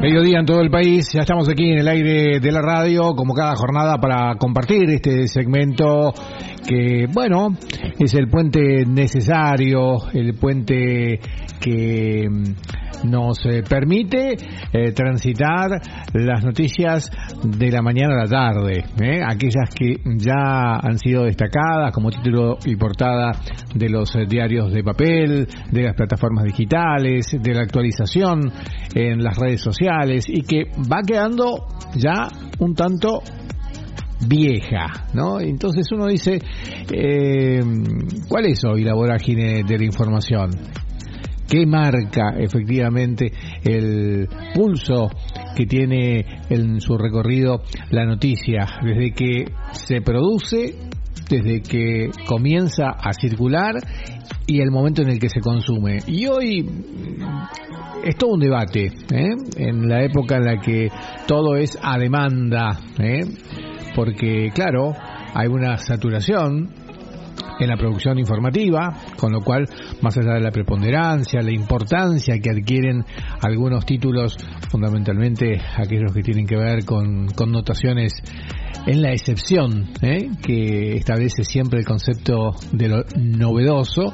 Mediodía en todo el país, ya estamos aquí en el aire de la radio, como cada jornada, para compartir este segmento que, bueno, es el puente necesario, el puente que nos permite transitar las noticias de la mañana a la tarde, aquellas que ya han sido destacadas como título y portada de los diarios de papel, de las plataformas digitales, de la actualización en las redes sociales, y que va quedando ya un tanto vieja, ¿no? Entonces uno dice, ¿cuál es hoy la vorágine de la información? ¿Qué marca efectivamente el pulso que tiene en su recorrido la noticia desde que se produce, desde que comienza a circular y el momento en el que se consume? Y hoy es todo un debate, en la época en la que todo es a demanda, porque claro, hay una saturación en la producción informativa, con lo cual, más allá de la preponderancia, la importancia que adquieren algunos títulos, fundamentalmente aquellos que tienen que ver con connotaciones en la excepción, que establece siempre el concepto de lo novedoso,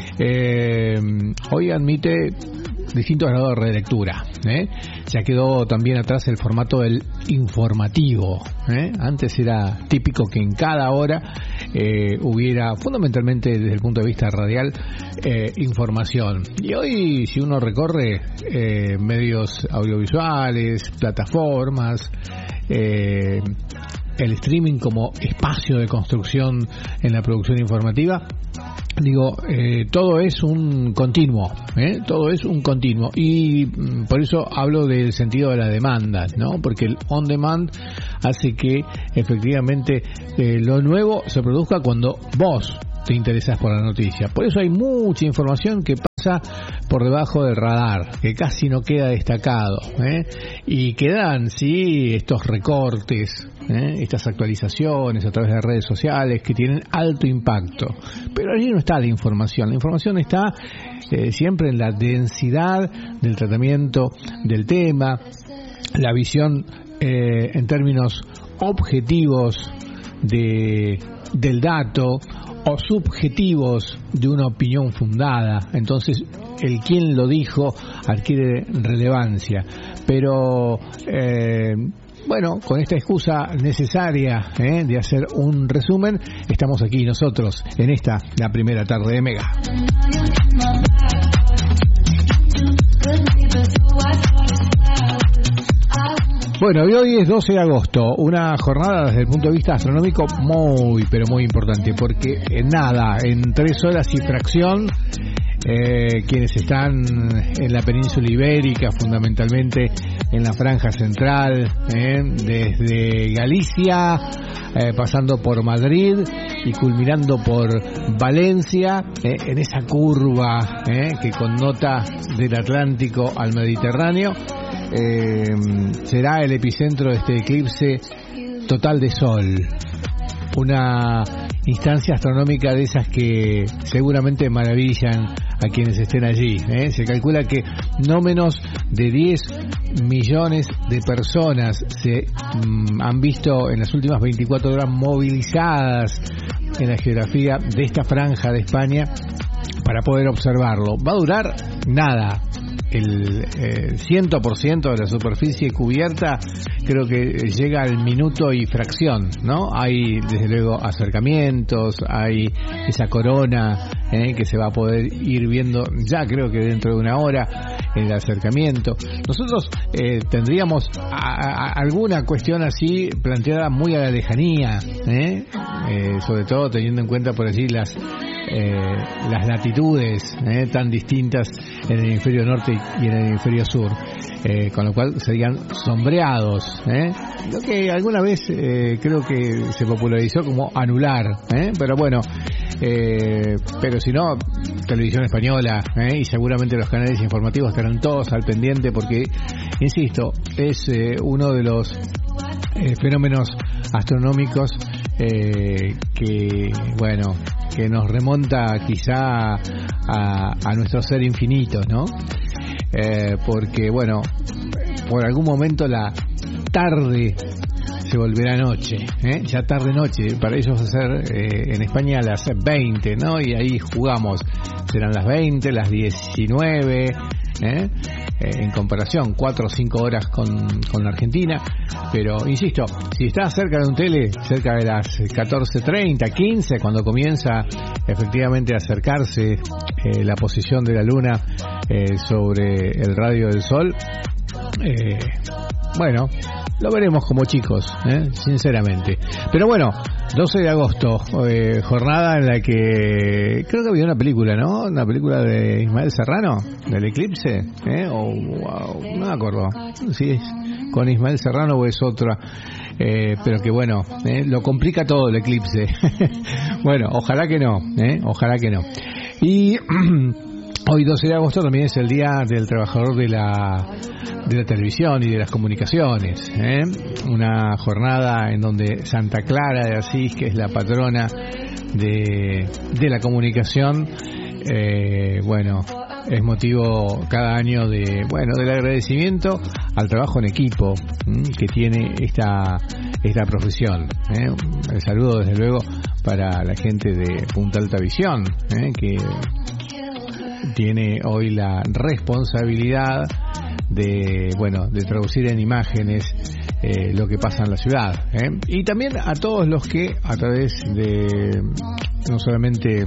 hoy admite distintos grados de relectura. Ya quedó también atrás el formato del informativo. Antes era típico que en cada hora hubiera, fundamentalmente desde el punto de vista radial, información. Y hoy, si uno recorre medios audiovisuales, plataformas, el streaming como espacio de construcción en la producción informativa, digo, todo es un continuo, todo es un continuo, y por eso hablo del sentido de la demanda, ¿no? Porque el on demand hace que efectivamente lo nuevo se produzca cuando vos te interesás por la noticia. Por eso hay mucha información que pasa por debajo del radar, que casi no queda destacado, y quedan, sí, estos recortes, estas actualizaciones a través de redes sociales que tienen alto impacto, pero allí no está la información está siempre en la densidad del tratamiento del tema, la visión en términos objetivos del dato, o subjetivos de una opinión fundada. Entonces el quién lo dijo adquiere relevancia, pero bueno, con esta excusa necesaria de hacer un resumen, estamos aquí nosotros en la primera tarde de Mega. Bueno, y hoy es 12 de agosto, una jornada desde el punto de vista astronómico muy, pero muy importante, porque en 3 horas y fracción, quienes están en la península ibérica, fundamentalmente en la franja central, desde Galicia, pasando por Madrid y culminando por Valencia, en esa curva que connota del Atlántico al Mediterráneo, será el epicentro de este eclipse total de sol, una instancia astronómica de esas que seguramente maravillan a quienes estén allí. Se calcula que no menos de 10 millones de personas se han visto en las últimas 24 horas movilizadas en la geografía de esta franja de España para poder observarlo. Va a durar nada. El 100% de la superficie cubierta creo que llega al minuto y fracción, ¿no? Hay desde luego acercamientos, hay esa corona que se va a poder ir viendo ya creo que dentro de una hora, el acercamiento. Nosotros tendríamos alguna cuestión así planteada muy a la lejanía, sobre todo teniendo en cuenta por allí las latitudes tan distintas en el hemisferio norte y en el hemisferio sur, con lo cual serían sombreados, lo que alguna vez creo que se popularizó como anular, pero bueno, pero si no, televisión española, y seguramente los canales informativos estarán todos al pendiente, porque insisto, es uno de los fenómenos astronómicos que bueno, que nos remonta quizá a nuestro ser infinito, ¿no? Porque bueno, por algún momento la tarde se volverá noche, ya tarde-noche, para ellos va a ser en España las 20, ¿no? Y ahí jugamos, serán las 20, las 19, en comparación, 4 o 5 horas con la Argentina, pero insisto, si estás cerca de un tele, cerca de las 14:30, 15, cuando comienza efectivamente a acercarse la posición de la luna sobre el radio del sol, bueno, lo veremos como chicos, sinceramente. Pero bueno, 12 de agosto, jornada en la que creo que había una película, ¿no? Una película de Ismael Serrano, del eclipse, no me acuerdo si es con Ismael Serrano o es otra, pero que bueno, lo complica todo el eclipse. Bueno, ojalá que no, Y hoy 12 de agosto también es el Día del Trabajador de la televisión y de las comunicaciones, una jornada en donde Santa Clara de Asís, que es la patrona de la comunicación, bueno, es motivo cada año del agradecimiento al trabajo en equipo que tiene esta profesión. El saludo desde luego para la gente de Punta Alta Visión, que tiene hoy la responsabilidad de traducir en imágenes lo que pasa en la ciudad, y también a todos los que a través de no solamente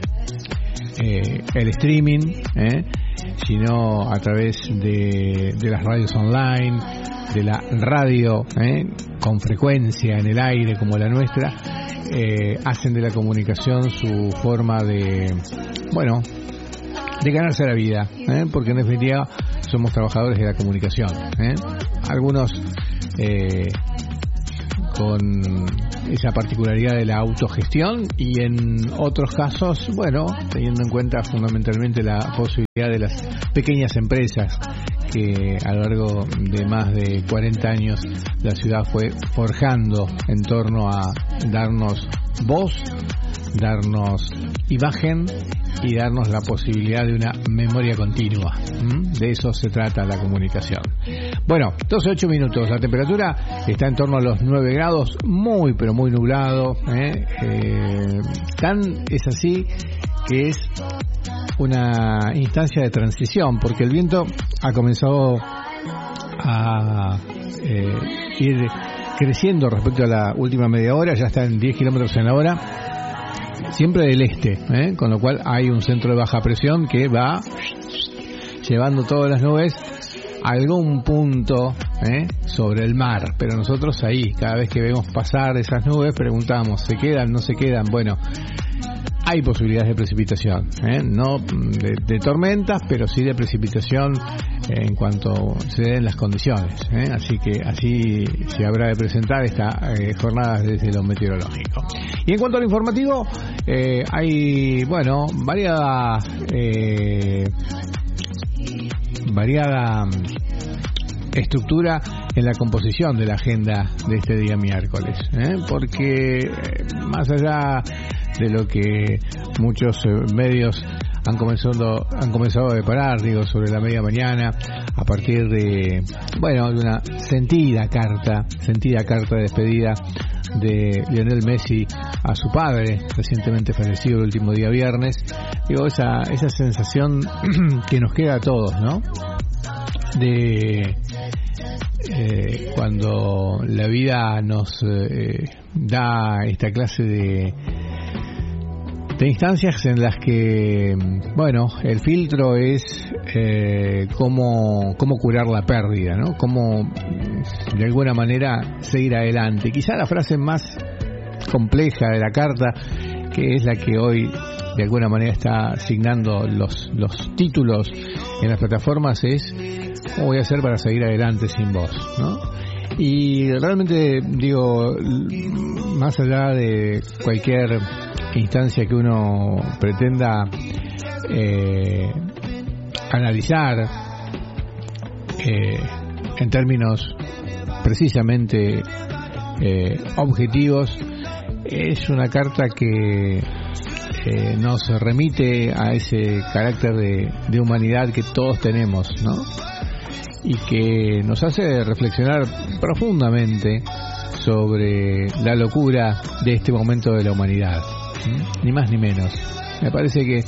el streaming, sino a través de las radios online, de la radio con frecuencia en el aire como la nuestra, hacen de la comunicación su forma de ganarse la vida, porque en definitiva somos trabajadores de la comunicación, algunos con esa particularidad de la autogestión y en otros casos, teniendo en cuenta fundamentalmente la posibilidad de las pequeñas empresas que a lo largo de más de 40 años la ciudad fue forjando en torno a darnos voz, darnos imagen y darnos la posibilidad de una memoria continua. De eso se trata la comunicación. Bueno, 12:08 minutos. La temperatura está en torno a los 9 grados, muy pero muy nublado. Tan es así que es una instancia de transición, porque el viento ha comenzado a ir creciendo respecto a la última media hora, ya está en 10 kilómetros en la hora, siempre del este, con lo cual hay un centro de baja presión que va llevando todas las nubes a algún punto sobre el mar, pero nosotros ahí, cada vez que vemos pasar esas nubes, preguntamos, ¿se quedan, no se quedan? Bueno, hay posibilidades de precipitación, no de tormentas, pero sí de precipitación en cuanto se den las condiciones, así que así se habrá de presentar esta jornada desde lo meteorológico. Y en cuanto al informativo, hay variada estructura en la composición de la agenda de este día miércoles, porque más allá de lo que muchos medios han comenzado a deparar, sobre la media mañana, a partir de una sentida carta de despedida de Lionel Messi a su padre, recientemente fallecido el último día viernes. Esa sensación que nos queda a todos, ¿no? De cuando la vida nos da esta clase de instancias en las que, el filtro es cómo curar la pérdida, ¿no? Cómo, de alguna manera, seguir adelante. Quizá la frase más compleja de la carta, que es la que hoy, de alguna manera, está asignando los títulos en las plataformas, es ¿cómo voy a hacer para seguir adelante sin vos?, ¿no? Y realmente, más allá de cualquier instancia que uno pretenda analizar en términos precisamente objetivos, es una carta que nos remite a ese carácter de humanidad que todos tenemos, ¿no? y que nos hace reflexionar profundamente sobre la locura de este momento de la humanidad, ni más ni menos. Me parece que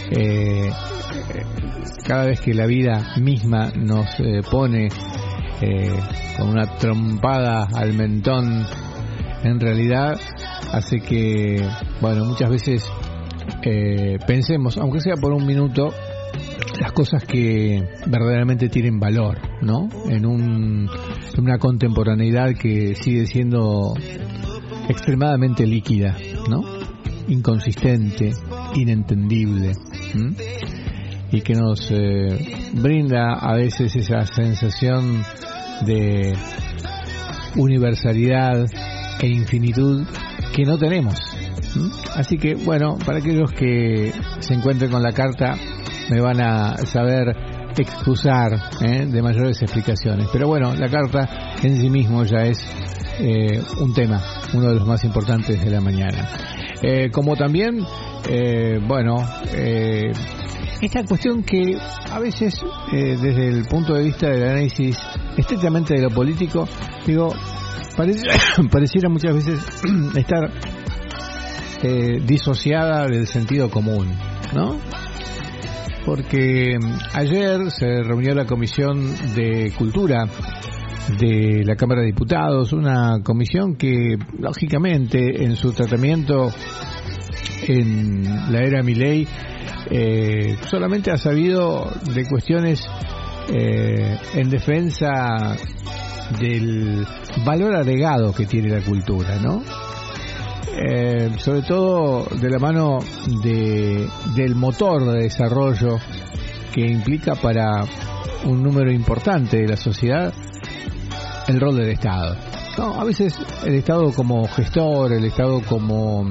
cada vez que la vida misma nos pone con una trompada al mentón, en realidad hace que, bueno, muchas veces pensemos, aunque sea por un minuto, las cosas que verdaderamente tienen valor, ¿no? En una contemporaneidad que sigue siendo extremadamente líquida, ¿no? Inconsistente, inentendible, y que nos brinda a veces esa sensación de universalidad e infinitud que no tenemos. Así que, bueno, para aquellos que se encuentren con la carta me van a saber excusar de mayores explicaciones, pero bueno, la carta en sí mismo ya es un tema, uno de los más importantes de la mañana, como también esta cuestión que a veces desde el punto de vista del análisis estrictamente de lo político, digo, pareciera muchas veces estar disociada del sentido común, ¿no? Porque ayer se reunió la Comisión de Cultura de la Cámara de Diputados, una comisión que, lógicamente, en su tratamiento en la era Milei, solamente ha sabido de cuestiones en defensa del valor agregado que tiene la cultura, ¿no? Sobre todo de la mano del motor de desarrollo que implica para un número importante de la sociedad el rol del Estado, ¿no? A veces el Estado como gestor, el Estado como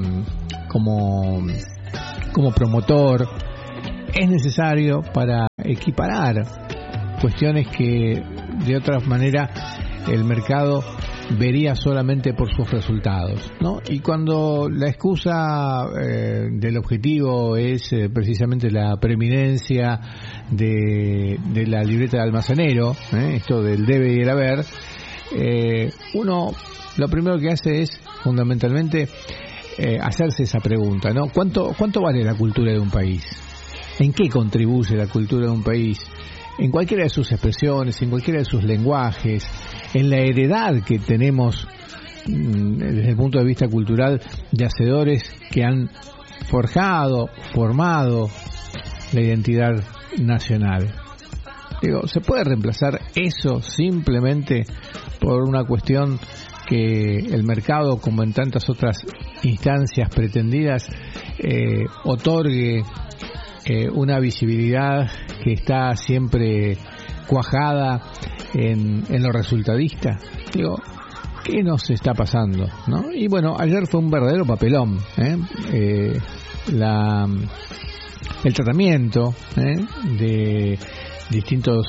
promotor es necesario para equiparar cuestiones que de otra manera el mercado vería solamente por sus resultados, ¿no? Y cuando la excusa del objetivo es precisamente la preeminencia de la libreta de almacenero, esto del debe y el haber, uno lo primero que hace es fundamentalmente hacerse esa pregunta, ¿no? ¿Cuánto vale la cultura de un país? ¿En qué contribuye la cultura de un país? En cualquiera de sus expresiones, en cualquiera de sus lenguajes, en la heredad que tenemos desde el punto de vista cultural de hacedores que han formado la identidad nacional. Digo, ¿se puede reemplazar eso simplemente por una cuestión que el mercado, como en tantas otras instancias pretendidas, otorgue una visibilidad que está siempre cuajada en lo resultadista? Digo, ¿qué nos está pasando, no? Y bueno, ayer fue un verdadero papelón, el tratamiento de distintos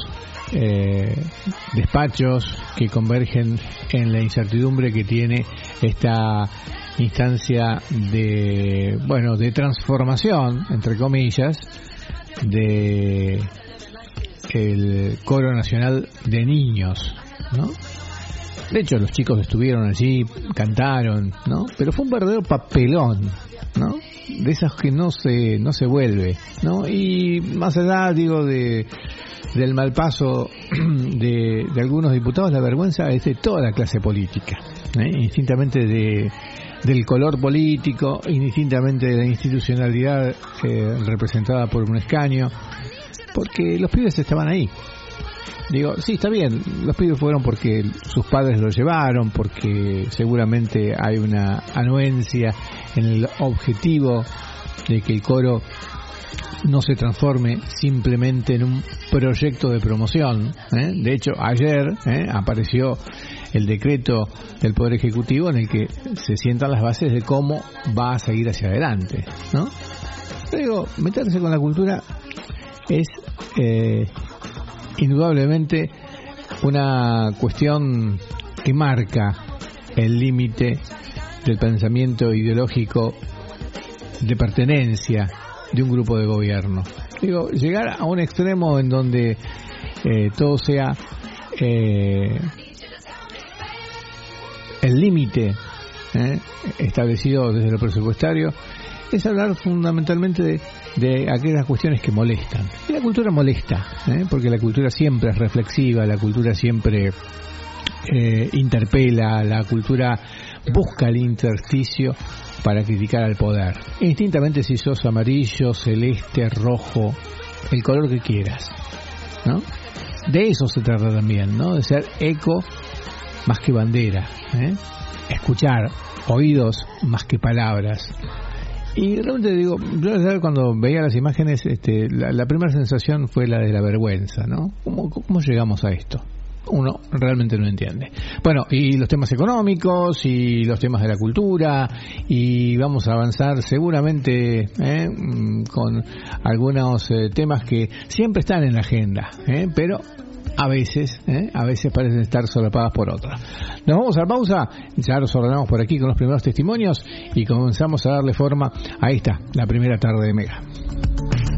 despachos que convergen en la incertidumbre que tiene esta instancia de transformación, entre comillas, de el Coro Nacional de Niños, ¿no? De hecho, los chicos estuvieron allí, cantaron, ¿no? Pero fue un verdadero papelón, ¿no? De esas que no se vuelve, ¿no? Y más allá, digo, del mal paso de algunos diputados, la vergüenza es de toda la clase política, indistintamente del color político, indistintamente de la institucionalidad representada por un escaño, porque los pibes estaban ahí. Digo, sí, está bien, los pibes fueron porque sus padres los llevaron, porque seguramente hay una anuencia en el objetivo de que el coro no se transforme simplemente en un proyecto de promoción. De hecho, ayer apareció el decreto del Poder Ejecutivo en el que se sientan las bases de cómo va a seguir hacia adelante, ¿no? Pero digo, meterse con la cultura es indudablemente una cuestión que marca el límite del pensamiento ideológico de pertenencia de un grupo de gobierno. Digo, llegar a un extremo en donde todo sea el límite establecido desde lo presupuestario, es hablar fundamentalmente de aquellas cuestiones que molestan. Y la cultura molesta, porque la cultura siempre es reflexiva, la cultura siempre interpela, la cultura busca el intersticio para criticar al poder. Instintamente, si sos amarillo, celeste, rojo, el color que quieras, ¿no? De eso se trata también, ¿no? De ser eco más que bandera, escuchar, oídos más que palabras. Y realmente digo, yo cuando veía las imágenes, la primera sensación fue la de la vergüenza, ¿no? ¿Cómo llegamos a esto? Uno realmente no entiende. Bueno, y los temas económicos y los temas de la cultura, y vamos a avanzar seguramente con algunos temas que siempre están en la agenda, pero a veces parecen estar solapadas por otras. Nos vamos a la pausa, ya nos ordenamos por aquí con los primeros testimonios y comenzamos a darle forma a esta, la primera tarde de Mega.